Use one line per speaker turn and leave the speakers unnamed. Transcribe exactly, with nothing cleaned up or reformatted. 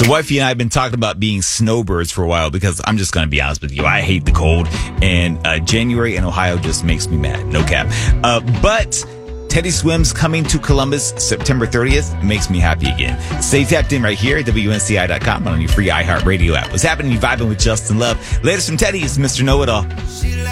So wifey and I have been talking about being snowbirds for a while because I'm just going to be honest with you. I hate the cold, and uh, January in Ohio just makes me mad. No cap. Uh, but Teddy Swims coming to Columbus September thirtieth makes me happy again. Stay tapped in right here at W N C I dot com on your free iHeartRadio app. What's happening? You vibing with Justin Love. Latest from Teddy is Mister Know-It-All.